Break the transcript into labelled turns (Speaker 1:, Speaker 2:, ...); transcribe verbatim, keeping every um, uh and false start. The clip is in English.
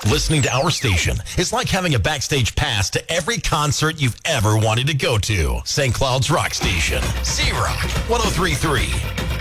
Speaker 1: Listening to our station is like having a backstage pass to every concert you've ever wanted to go to. Saint Cloud's Rock Station. C-Rock one oh three point three.